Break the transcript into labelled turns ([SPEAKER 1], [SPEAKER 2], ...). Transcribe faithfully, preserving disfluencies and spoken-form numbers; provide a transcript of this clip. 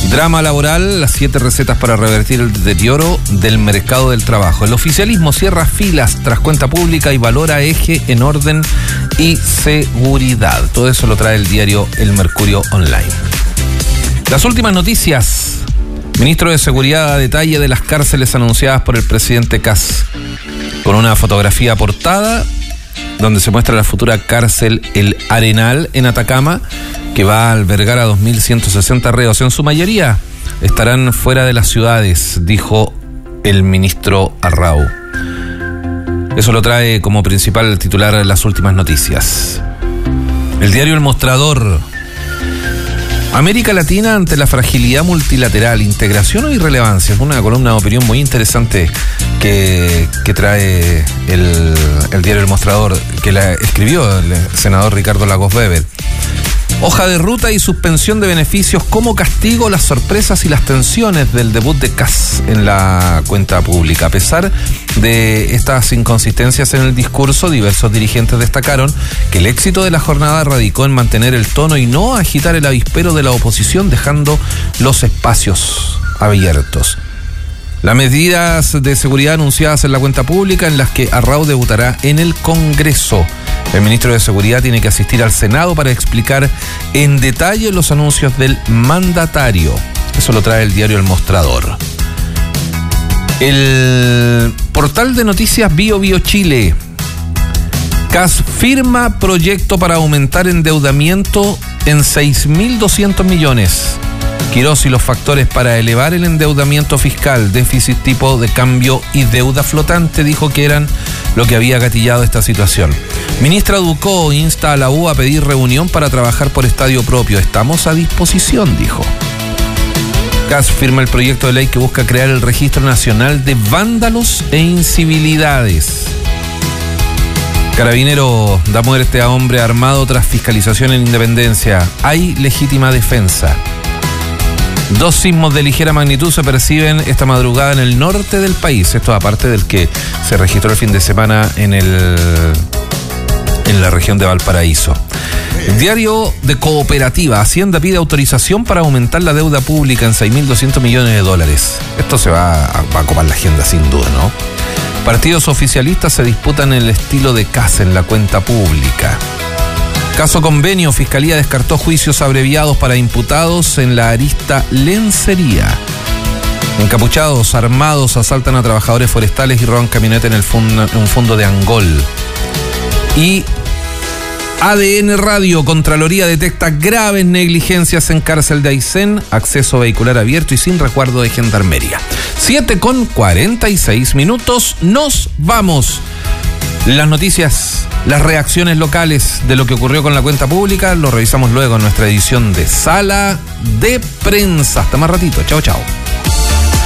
[SPEAKER 1] Drama laboral, las siete recetas para revertir el deterioro del mercado del trabajo. El oficialismo cierra filas tras cuenta pública y valora eje en orden y seguridad. Todo eso lo trae el diario El Mercurio Online. Las últimas noticias. Ministro de Seguridad a detalle de las cárceles anunciadas por el presidente Kast, con una fotografía portada donde se muestra la futura cárcel El Arenal en Atacama, que va a albergar a dos mil ciento sesenta reos. En su mayoría estarán fuera de las ciudades, dijo el ministro Arrau. Eso lo trae como principal titular de las últimas noticias. El diario El Mostrador. América Latina ante la fragilidad multilateral, integración o irrelevancia. Es una columna de opinión muy interesante que, que trae el, el diario El Mostrador, que la escribió el senador Ricardo Lagos Weber. Hoja de ruta y suspensión de beneficios como castigo, las sorpresas y las tensiones del debut de Kast en la cuenta pública. A pesar de estas inconsistencias en el discurso, diversos dirigentes destacaron que el éxito de la jornada radicó en mantener el tono y no agitar el avispero de la oposición, dejando los espacios abiertos. Las medidas de seguridad anunciadas en la cuenta pública, en las que Arrau debutará en el Congreso. El ministro de Seguridad tiene que asistir al Senado para explicar en detalle los anuncios del mandatario. Eso lo trae el diario El Mostrador. El portal de noticias Bio Bio Chile. Kast firma proyecto para aumentar endeudamiento en seis mil doscientos millones. Quirós y los factores para elevar el endeudamiento fiscal, déficit tipo de cambio y deuda flotante, dijo que eran lo que había gatillado esta situación. Ministra Ducó insta a la U a pedir reunión para trabajar por estadio propio. Estamos a disposición, dijo. Kast firma el proyecto de ley que busca crear el Registro Nacional de Vándalos e Incivilidades. Carabinero da muerte a hombre armado tras fiscalización en Independencia. Hay legítima defensa. Dos sismos de ligera magnitud se perciben esta madrugada en el norte del país. Esto aparte del que se registró el fin de semana en el en la región de Valparaíso. El diario de Cooperativa. Hacienda pide autorización para aumentar la deuda pública en seis mil doscientos millones de dólares. Esto se va a, va a copar la agenda sin duda, ¿no? Partidos oficialistas se disputan el estilo de Kast en la cuenta pública. Caso convenio, Fiscalía descartó juicios abreviados para imputados en la arista Lencería. Encapuchados armados asaltan a trabajadores forestales y roban camioneta en el fondo, en un fondo de Angol. Y A D N Radio, Contraloría detecta graves negligencias en cárcel de Aysén, acceso vehicular abierto y sin resguardo de gendarmería. siete con cuarenta y seis minutos, nos vamos. Las noticias, las reacciones locales de lo que ocurrió con la cuenta pública, lo revisamos luego en nuestra edición de Sala de Prensa. Hasta más ratito. Chao, chao.